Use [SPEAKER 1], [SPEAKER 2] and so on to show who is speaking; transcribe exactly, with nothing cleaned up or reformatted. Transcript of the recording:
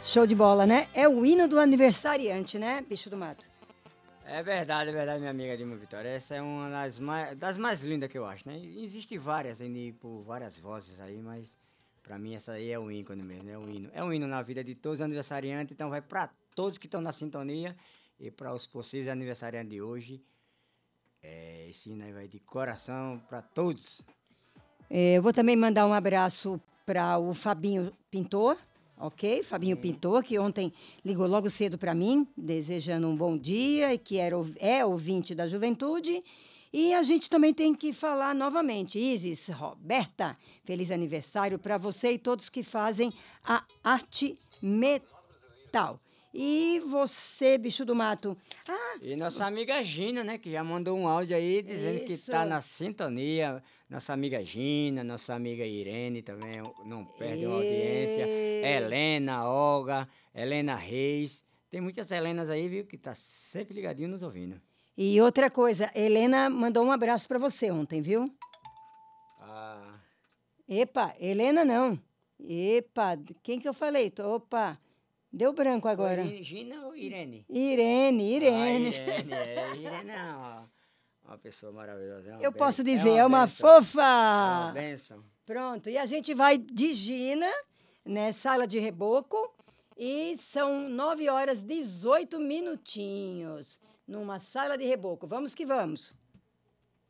[SPEAKER 1] Show de bola, né? É o hino do aniversariante, né, Bicho do Mato?
[SPEAKER 2] É verdade, é verdade, minha amiga Dilma Vitória. Essa é uma das mais, das mais lindas que eu acho, né? Existem várias aí, por várias vozes aí, mas pra mim essa aí é o ícone mesmo, é o hino. É um hino na vida de todos os aniversariantes, então vai pra todos que estão na sintonia e para os possíveis aniversariantes de hoje. É, esse hino aí vai de coração pra todos.
[SPEAKER 1] É, eu vou também mandar um abraço para o Fabinho Pintor, ok? Fabinho
[SPEAKER 2] Hum.
[SPEAKER 1] Pintor, que ontem ligou logo cedo para mim, desejando um bom dia, e que era, é ouvinte da Juventude. E a gente também tem que falar novamente, Isis, Roberta, feliz aniversário para você e todos que fazem a arte metal. E você, Bicho do Mato? Ah,
[SPEAKER 2] E nossa amiga Gina, né, que já mandou um áudio aí dizendo que
[SPEAKER 1] isso.
[SPEAKER 2] tá na sintonia. Nossa amiga Gina, nossa amiga Irene também não perde uma audiência.
[SPEAKER 1] E...
[SPEAKER 2] Helena, Olga, Helena Reis. Tem muitas Helenas aí, viu, que tá sempre ligadinho nos ouvindo.
[SPEAKER 1] E outra coisa, Helena mandou um abraço para você ontem, viu?
[SPEAKER 2] Ah,
[SPEAKER 1] Epa, Helena não. Epa, quem que eu falei? Opa, deu branco agora.
[SPEAKER 2] foi Gina ou Irene?
[SPEAKER 1] Irene, Irene.
[SPEAKER 2] Ah, Irene, é. Irene é uma, uma pessoa maravilhosa. É uma
[SPEAKER 1] Eu
[SPEAKER 2] ben-
[SPEAKER 1] posso dizer,
[SPEAKER 2] é
[SPEAKER 1] é
[SPEAKER 2] uma
[SPEAKER 1] uma
[SPEAKER 2] bênção. É uma
[SPEAKER 1] fofa.
[SPEAKER 2] bênção.
[SPEAKER 1] Pronto, e a gente vai de Gina, né, sala de reboco, e são nove horas e dezoito minutinhos, numa sala de reboco. Vamos que vamos.